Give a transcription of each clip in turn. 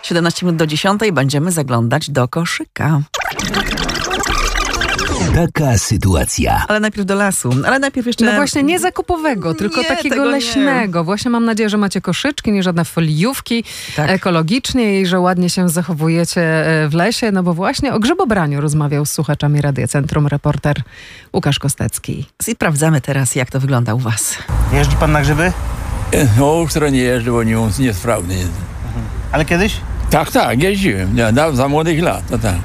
17 minut do 10 będziemy zaglądać do koszyka. Taka sytuacja. Ale najpierw do lasu. Ale najpierw jeszcze... No właśnie nie zakupowego, tylko takiego leśnego. Nie. Właśnie mam nadzieję, że macie koszyczki, nie żadne foliówki, ekologicznie i że ładnie się zachowujecie w lesie, no bo właśnie o grzybobraniu rozmawiał z słuchaczami Radia Centrum reporter Łukasz Kostecki. I sprawdzamy teraz, jak to wygląda u was. Jeździ pan na grzyby? No, które nie jeżdżę, bo niesprawny jest. Ale kiedyś? Tak, jeździłem. Za młodych lat, to tak.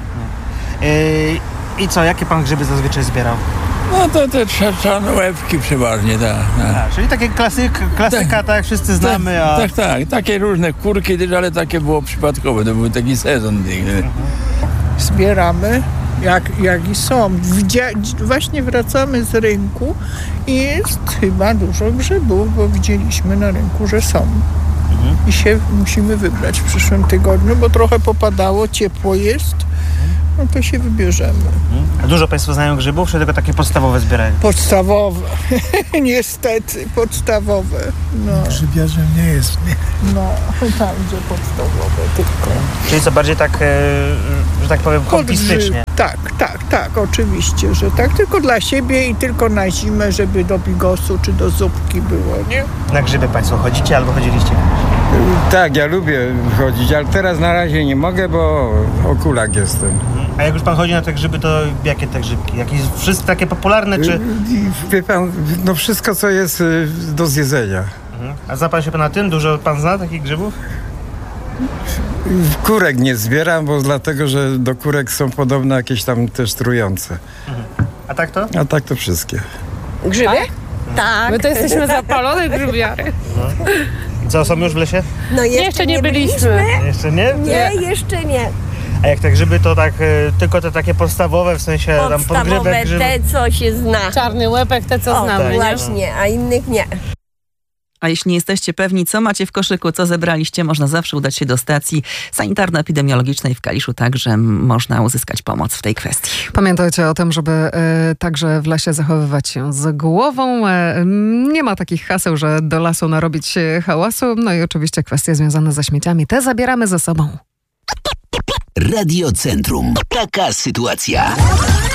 I co, jakie pan grzyby zazwyczaj zbierał? No to te czarnołebki przeważnie, tak. Czyli takie klasyka, tak jak wszyscy znamy. Tak. Takie różne kurki też, ale takie było przypadkowe. To był taki sezon. Zbieramy, jak i są. Właśnie wracamy z rynku i jest chyba dużo grzybów, bo widzieliśmy na rynku, że są. I się musimy wybrać w przyszłym tygodniu, bo trochę popadało, ciepło jest. No to się wybierzemy. A dużo państwo znają grzybów, czy tylko takie podstawowe zbierają? Podstawowe. Niestety, podstawowe. No. Grzybiarzem nie jest, nie? No, tam gdzie podstawowe tylko. Czyli co, bardziej tak, że tak powiem, hobbystycznie? Tak, oczywiście, że tak. Tylko dla siebie i tylko na zimę, żeby do bigosu czy do zupki było, nie? Na grzyby państwo chodzicie albo chodziliście? Tak, ja lubię chodzić, ale teraz na razie nie mogę, bo okulak jestem. A jak już pan chodzi na te grzyby, to jakie te grzybki? Jakieś wszystkie takie popularne, czy... Wie pan, no wszystko, co jest do zjedzenia. A zna pan się na tym? Dużo pan zna takich grzybów? Kurek nie zbieram, bo dlatego, że do kurek są podobne jakieś tam też trujące. A tak to? A tak to wszystkie. Grzyby? Tak. My to jesteśmy zapalone grzybiary. I co, są już w lesie? No jeszcze nie byliśmy. Jeszcze nie? Nie, jeszcze nie. A jak te grzyby, to tak tylko te takie podstawowe, w sensie tam podgrzybek, grzyby? Te, co się zna. Czarny łepek, te co znamy. Tak, właśnie, a innych nie. A jeśli nie jesteście pewni, co macie w koszyku, co zebraliście, można zawsze udać się do stacji sanitarno-epidemiologicznej w Kaliszu, także można uzyskać pomoc w tej kwestii. Pamiętajcie o tym, żeby także w lesie zachowywać się z głową. Nie ma takich haseł, że do lasu narobić hałasu. No i oczywiście kwestie związane ze śmieciami, te zabieramy ze sobą. Radio Centrum. Taka sytuacja.